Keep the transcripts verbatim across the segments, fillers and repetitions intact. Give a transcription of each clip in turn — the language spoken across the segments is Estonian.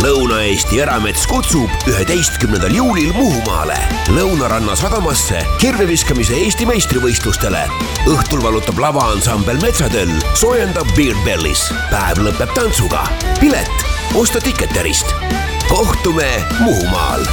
Lõuna-Eesti eramets kutsub üheteistkümnendal juulil Muhumaale Lõunaranna sadamasse kirveviskamise Eesti meistrivõistlustele. Õhtul valutab lavaansambel Metsatöll, soojendab Beer Bellis. Päev lõpeb tantsuga. Pilet osta Ticketerist. Kohtume Muhumaal.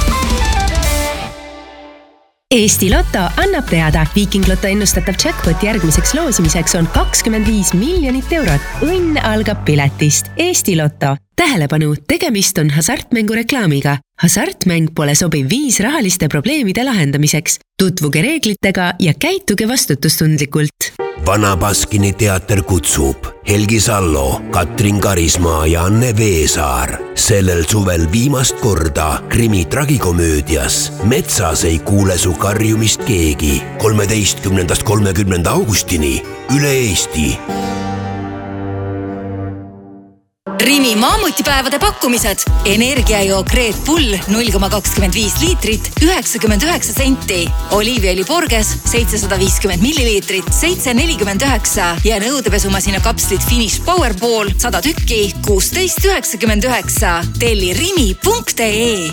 Eesti Lotto annab teada, Viiking Lotto ennustatav jackpot järgmiseks loosimiseks on kakskümmend viis miljonit eurot. Õnn algab piletist. Eesti Lotto. Tähelepanu, tegemist on hasartmängu reklaamiga. Hasartmäng pole sobiv viis rahaliste probleemide lahendamiseks. Tutvuge reeglitega ja käituge vastutustundlikult. Vana Baskini teater kutsub Helgi Sallo, Katrin Karismaa ja Anne Veesaar. Sellel suvel viimast korda krimi tragikomöödias Metsas ei kuule su karjumist keegi. kolmeteistkümnendast kolmekümnenda augustini üle Eesti. Rimi maamutipäevade pakkumised. Energiajook Red Bull null koma kakskümmend viis liitrit, üheksakümmend üheksa senti. Oliiviõli Borges seitsesada viiskümmend milliliitrit, seitse nelikümmend üheksa. Ja nõudepesumasina kapslid Finish Powerball sada tükki, kuusteist üheksakümmend üheksa. Telli rimi punkt ee.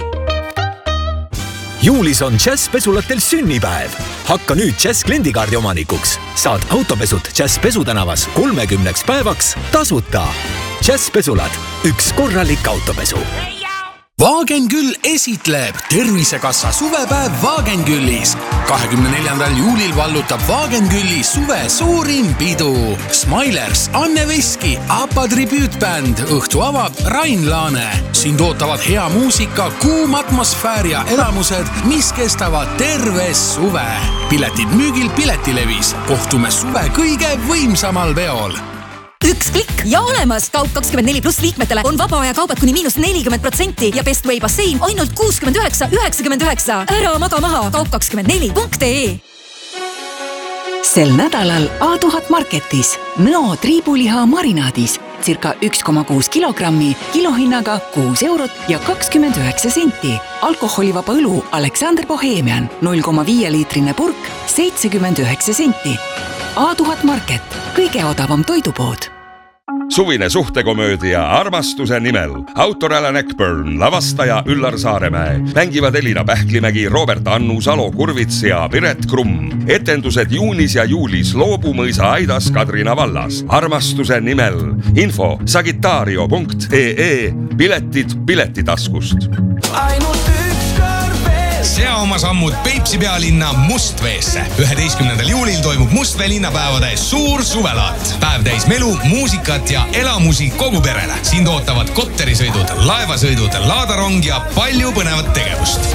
Juulis on Jazz pesulatel sünnipäev. Hakka nüüd Jazz kliendikaardi omanikuks. Saad autopesud Jazz pesutänavas kolmekümneks päevaks tasuta. Jazz pesulad, üks korralik autopesu. Wagenküll esitleb Tervisekassa suvepäev Wagenküllis. kahekümne neljandal juulil vallutab Wagenkülli suve suurim pidu. Smilers, Anne Veski, Apa tribüütbänd, õhtu avab Rain Laane. Sind ootavad hea muusika, kuum atmosfäär ja elamused, mis kestavad terve suve. Piletid müügil Piletilevis. Kohtume suve kõige võimsamal veol. Üks klikk ja olemas. Kaup kakskümmend neli pluss liikmetele on vaba aja kaubad kuni miinus nelikümmend protsenti ja Best Way bassein ainult kuuskümmend üheksa üheksakümmend üheksa. Ära maga maha. Kaup kakskümmend neli punkt ee. Sel nädalal A tuhat Marketis Nõo triibuliha marinaadis circa üks koma kuus kilogrammi kilohinnaga kuus eurot ja kakskümmend üheksa senti. Alkoholivaba õlu Alexander Bohemian null koma viis liitrine purk seitsekümmend üheksa senti. A tuhat Market, kõige odavam toidupood. Suvine suhtekomöödia Armastuse nimel. Autor Alan Eckburn, lavastaja Üllar Saaremäe. Mängivad Elina Pähklimägi, Robert Annu, Salo Kurvits ja Piret Krumm. Etendused juunis ja juulis Loobumõisa Aidas Kadrina vallas. Armastuse nimel. Info sagitario punkt ee. Piletid piletitaskust. Ainult üks kõrve. Sea oma sammud Peipsi pealinna Mustveesse. üheteistkümnendal juulil toimub Mustvee linnapäevade suur suvelaat. Päev täis melu, muusikat ja elamusi kogu perele. Sind ootavad kotterisõidud, laevasõidud, laadarong ja palju põnevat tegevust.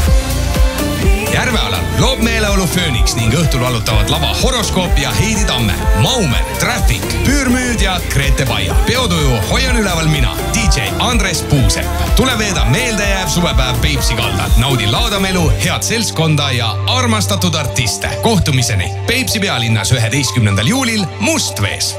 Järvealal loob meeleolu Phoenix ning õhtul valutavad lava Horoskoop ja Heidi Tamme, Maumer, Traffic, Püürmüüd ja Grete Baia. Peotuju hoian üleval mina, D J Andres Puusepp. Tule veeda meeldejääv suvepäev Peipsi kaldal. Naudi laadamelu, head seltskonda ja armastatud artiste. Kohtumiseni Peipsi pealinnas üheteistkümnendal juulil Mustvees.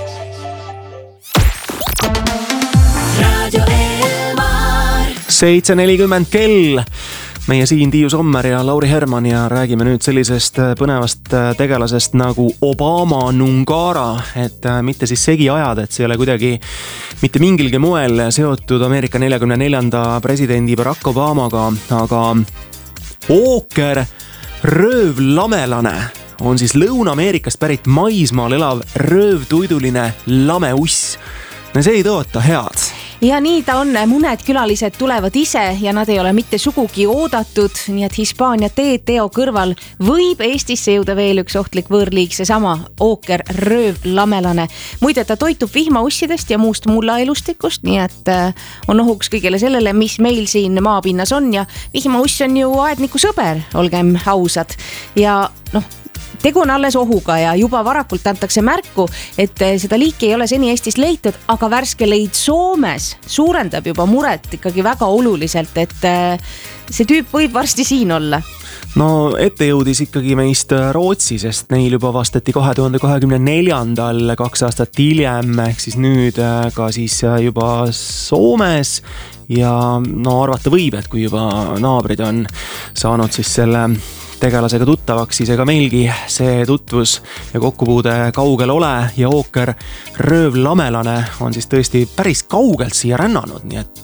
seitse nelikümmend kell. Meie siin Tiiu Sommer ja Lauri Herman ja räägime nüüd sellisest põnevast tegelasest nagu Obama Nungara, et mitte siis segi ajad, et see ei ole kuidagi mitte mingilgi moel seotud Ameerika neljakümne neljanda presidendi Barack Obamaga, aga ooker röövlamelane on siis Lõuna-Ameerikast pärit maismaal elav röövtuiduline lameuss. No see ei tõota head. Ja nii ta on, mõned külalised tulevad ise ja nad ei ole mitte sugugi oodatud, nii et Hispaania teed-teo kõrval võib Eestisse jõuda veel üks ohtlik võõrliik, seesama ooker röövlamelane. Muide, ta toitub vihmaussidest ja muust mullaelustikust, nii et on ohuks kõigele sellele, mis meil siin maapinnas on ja vihmauss on ju aedniku sõber, olgem ausad. Ja noh, tegu on alles ohuga ja juba varakult antakse märku, et seda liiki ei ole seni Eestis leitud, aga värske leid Soomes suurendab juba muret ikkagi väga oluliselt, et see tüüp võib varsti siin olla. No ette jõudis ikkagi meist Rootsi, sest neil juba vastati kahe tuhande kahekümne neljandal kaks aastat hiljem, ehk siis nüüd ka siis juba Soomes ja no arvata võib, et kui juba naabrid on saanud siis selle tegelasega tuttavaks, siis ega meilgi see tutvus ja kokkupuude kaugel ole ja ooker röövlamelane on siis tõesti päris kaugelt siia rännanud, nii et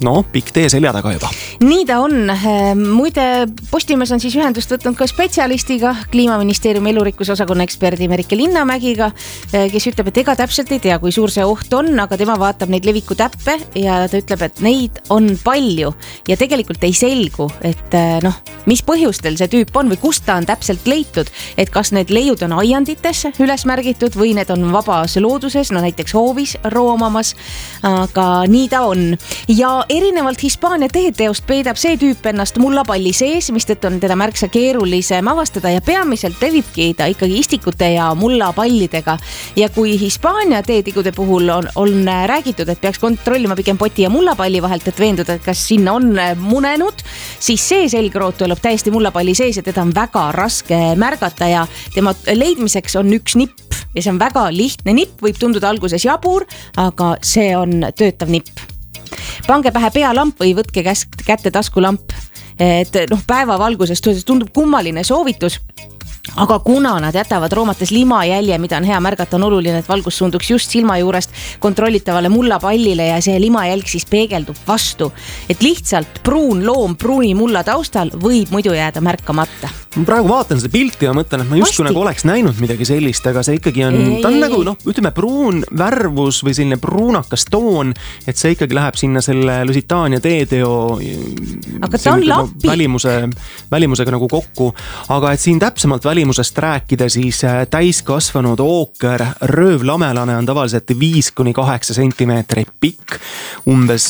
no pikk tee selja taga juba. Nii ta on. Muide, Postimees on siis ühendust võtnud ka spetsialistiga, Kliimaministeeriumi elurikkuse osakonna eksperdi Merike Linnamägiga, kes ütleb, et ega täpselt ei tea, kui suur see oht on, aga tema vaatab neid leviku täppe ja ta ütleb, et neid on palju ja tegelikult ei selgu, et noh, mis põhjustel see tüüp on või kust ta on täpselt leitud, et kas need leiud on aiandites üles märgitud või need on vabas looduses, no näiteks hoovis roomamas, aga nii ta on. Ja erinevalt Hispaania teeteost peidab see tüüp ennast mullapalli sees, mistõttu on teda märksa keerulisem avastada ja peamiselt levibki ta ikkagi istikute ja mullapallidega. Ja kui Hispaania teetigude puhul on, on räägitud, et peaks kontrollima pigem poti ja mullapalli vahelt, et veenduda, et kas sinna on munenud, siis see selgroot tuleb täiesti mullapalli sees ja teda on väga raske märgata ja tema leidmiseks on üks nipp ja see on väga lihtne nipp, võib tunduda alguses jabur, aga see on töötav nipp. Pange pähe pealamp või võtke kätte taskulamp, et noh, päevavalguses tundub kummaline soovitus, aga kuna nad jätavad roomates limajälje, mida on hea märgata, on oluline, et valgus suunduks just silma juurest kontrollitavale mullapallile ja see limajälg siis peegeldub vastu. Et lihtsalt pruun loom pruuni mulla taustal võib muidu jääda märkamata. Ma praegu vaatan seda pilti ja mõtlen, et ma justkui nagu oleks näinud midagi sellist, aga see ikkagi on, ta on nagu, noh, ütleme pruun värvus või selline pruunakas toon, et see ikkagi läheb sinna selle Lusitaania teeteo aga ta on lapi. Välimuse, välimusega nagu kokku, aga et siin täpsemalt välimusest rääkida, siis täiskasvanud ooker röövlamelane on tavaliselt viis kuni kaheksa sentimeetrit pikk, umbes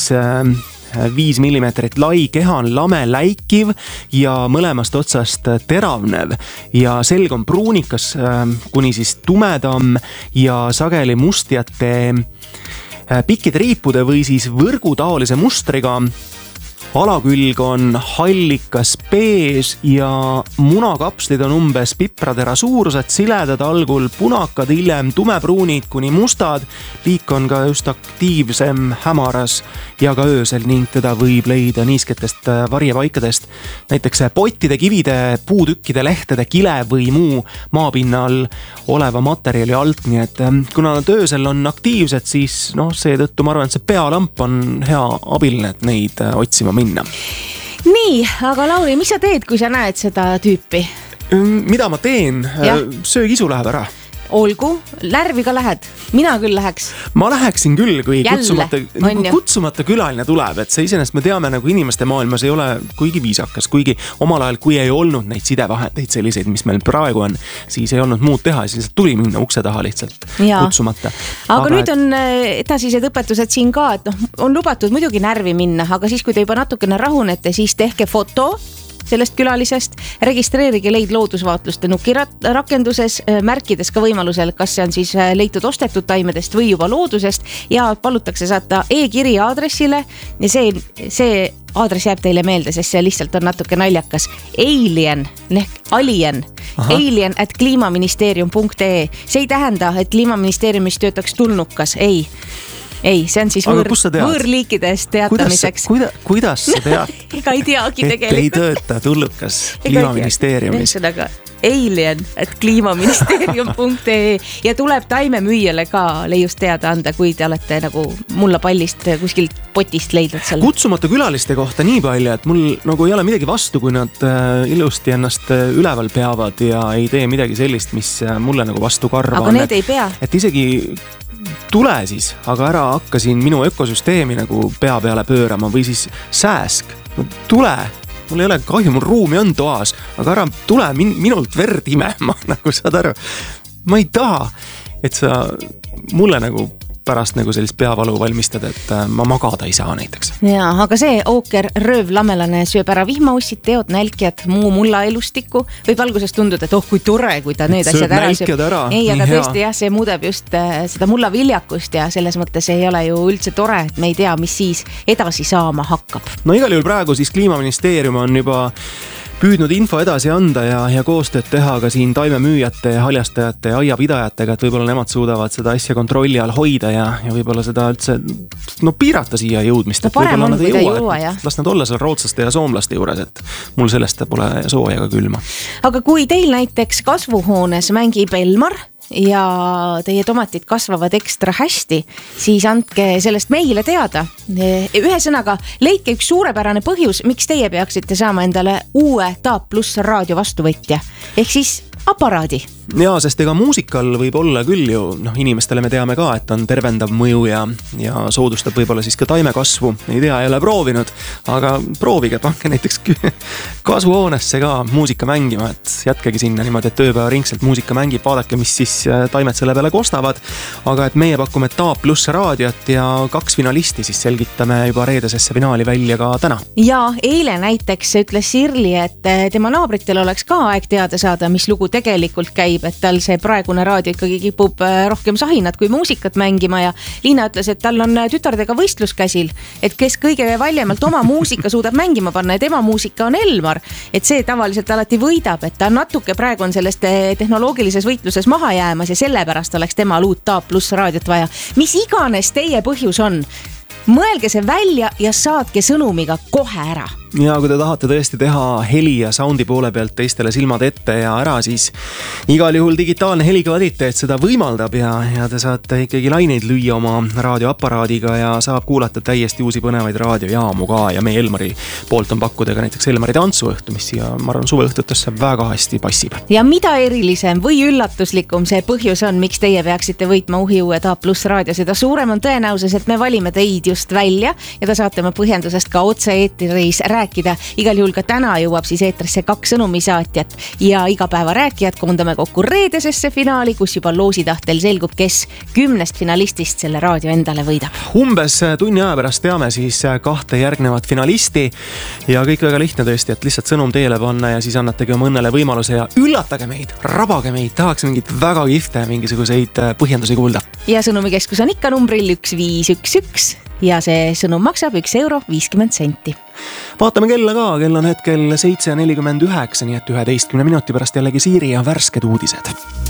viis millimeetrit lai, keha on lame läikiv ja mõlemast otsast teravnev ja selg on pruunikas kuni siis tumedam ja sageli mustjate pikkide riipude või siis võrgutaolise mustriga. Alakülg on hallikas bees ja munakapslid on umbes pipratera suurused, siledad algul punakad, hiljem tumepruunid kuni mustad. Liik on ka just aktiivsem hämaras ja ka öösel ning teda võib leida niisketest varjepaikadest. Näiteks pottide, kivide, puutükkide, lehtede, kile või muu maapinnal oleva materjali alt. Nii et kuna nad öösel on aktiivsed, siis noh, seetõttu ma arvan, et see pealamp on hea abiline, et neid otsima minna. Nii, aga Lauri, mis sa teed, kui sa näed seda tüüpi? Mida ma teen? Söögisu läheb ära. Olgu, lärvi ka lähed. Mina küll läheks. Ma läheksin küll, kui Jälle, kutsumata, nagu kutsumata külaline tuleb, et see iseenesest me teame nagu inimeste maailmas ei ole kuigi viisakas, kuigi omal ajal, kui ei olnud neid sidevahendeid selliseid, mis meil praegu on, siis ei olnud muud teha, siis tuli minna ukse taha lihtsalt ja. Kutsumata. Aga, aga nüüd on edasised õpetused siin ka, et noh, on lubatud muidugi närvi minna, aga siis, kui te juba natukene rahunete, siis tehke foto sellest külalisest, registreerige leid loodusvaatluste nukirakenduses, märkides ka võimalusel, kas see on siis leitud ostetud taimedest või juba loodusest ja palutakse saata e-kiri aadressile ja see, see aadress jääb teile meelde, sest see lihtsalt on natuke naljakas. Alien, ehk alien, Aha. alien at kliimaministeerium punkt ee. See ei tähenda, et kliimaministeeriumis töötaks tulnukas, ei. Ei, see on siis võõr, võõrliikidest teatamiseks. Kuidas, kuidas sa tead? Ega ei teagi tegelikult. Et ei tööta tullukas kliimaministeeriumis. Ühesõnaga, alien at kliimaministeerium punkt ee ja tuleb taimemüüjale ka leiust teada anda, kui te olete nagu mullapallist kuskilt potist leidnud selle. Kutsumata külaliste kohta nii palju, et mul nagu ei ole midagi vastu, kui nad ilusti ennast üleval peavad ja ei tee midagi sellist, mis mulle nagu vastu karva. Aga need ei pea. Et isegi tule siis, aga ära hakka siin minu ökosüsteemi nagu pea peale pöörama või siis sääsk. No, tule, mul ei ole kahju, mul ruumi on toas, aga ära tule min- minult verd imema, nagu saad aru. Ma ei taha, et sa mulle nagu pärast nagu sellist peavalu valmistada, et ma magada ei saa näiteks. Ja, aga see ooker röövlamelane sööb ära vihmaussid, teod, nälkjad, muu mulla elustikku. Võib alguses tunduda, et oh, kui tore, kui ta need asjad ära sööb. Ära. Ei, aga tõesti jah, see muudab just seda mulla viljakust ja selles mõttes ei ole ju üldse tore, et me ei tea, mis siis edasi saama hakkab. No igal juhul praegu siis Kliimaministeerium on juba püüdnud info edasi anda ja, ja koostööd teha ka siin taimemüüjate, haljastajate ja aiapidajatega, et võib-olla nemad suudavad seda asja kontrolli all hoida ja, ja võib-olla seda üldse no, piirata siia jõudmist. No parem on, kui ta ei jõua, jah. Las nad olla seal rootslaste ja soomlaste juures, et mul sellest pole sooja ega külma. Aga kui teil näiteks kasvuhoones mängib Elmar ja teie tomatid kasvavad ekstra hästi, siis andke sellest meile teada. Ühesõnaga, leidke üks suurepärane põhjus, miks teie peaksite saama endale uue Taap pluss raadio vastuvõtja. Ehk siis aparaadi. Jaa, sest ega muusikal võib olla küll ju, noh, inimestele me teame ka, et on tervendav mõju ja, ja soodustab võib-olla siis ka taimekasvu. Ei tea, ei ole proovinud, aga proovige, pange näiteks kasvuhoonesse ka muusika mängima, et jätkegi sinna niimoodi, et ööpäeva ringselt muusika mängib, vaadake, mis siis taimed selle peale kostavad. Aga et meie pakume Taap pluss raadiot ja kaks finalisti siis selgitame juba reedesesse finaali välja ka täna. Ja eile näiteks ütles Sirli, et tema naabritel oleks ka aeg teada saada, mis lugu tegelikult käib, et tal see praegune raadio ikkagi kipub rohkem sahinat kui muusikat mängima ja Liina ütles, et tal on tütardega võistlus käsil, et kes kõige valjemalt oma muusika suudab mängima panna ja tema muusika on Elmar, et see tavaliselt alati võidab, et ta natuke praegu on sellest tehnoloogilises võitluses maha jäämas ja sellepärast oleks temal uut Taap pluss raadiot vaja. Mis iganes teie põhjus on, mõelge see välja ja saatke sõnumiga kohe ära. Ja kui te tahate tõesti teha heli ja soundi poole pealt teistele silmad ette ja ära, siis igal juhul digitaalne helikvaliteet seda võimaldab ja, ja te saate ikkagi laineid lüüa oma raadioaparaadiga ja saab kuulata täiesti uusi põnevaid raadiojaamu ka ja meie Elmari poolt on pakkuda ka näiteks Elmari tantsuõhtu, mis siia, ma arvan, suveõhtutesse väga hästi passib. Ja mida erilisem või üllatuslikum see põhjus on, miks teie peaksite võitma uhi uue Taap pluss raadio, seda suurem on tõenäosus, et me valime teid just välja ja te saate oma põhjendusest ka otse eetiris rääkida. rääkida. Igal juhul ka täna jõuab siis eetrisse kaks sõnumisaatjat ja iga päeva rääkijad koondame kokku reedesesse finaali, kus juba loositahtel selgub, kes kümnest finalistist selle raadio endale võidab. Umbes tunni aja pärast teame siis kahte järgnevat finalisti ja kõik väga lihtne tõesti, et lihtsalt sõnum teele panna ja siis annategi oma õnnele võimaluse ja üllatage meid, rabage meid, tahaks mingit väga kihvte mingisuguseid põhjendusi kuulda. Ja sõnumikeskus on ikka numbril üks viis üks üks ja see sõnum maksab üks euro viiskümmend senti. Vaatame kella ka, kell on hetkel seitse nelikümmend üheksa, nii et üheteistkümne minuti pärast jällegi Siiri ja värsked uudised.